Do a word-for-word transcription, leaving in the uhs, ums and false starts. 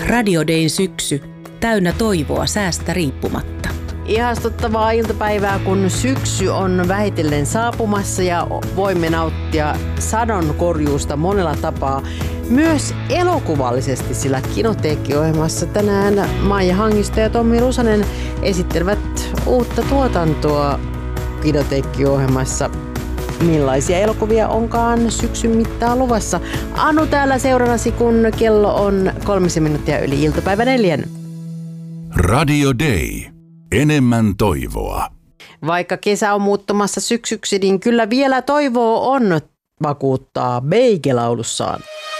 Radio Dayn syksy, täynnä toivoa säästä riippumatta. Ihastuttavaa iltapäivää, kun syksy on vähitellen saapumassa ja voimme nauttia sadonkorjuusta monella tapaa. Myös elokuvallisesti, sillä Kinoteekki-ohjelmassa tänään Maija Hangisto ja Tommi Rusanen esittelevät uutta tuotantoa Kinoteekki-ohjelmassa. Millaisia elokuvia onkaan syksyn mittaan luvassa? Anu täällä seurannasi, kun kello on kolmisen minuuttia yli iltapäivä neljän. Radio Day. Enemmän toivoa. Vaikka kesä on muuttumassa syksyksi, niin kyllä vielä toivoa on, vakuuttaa Beige laulussaan.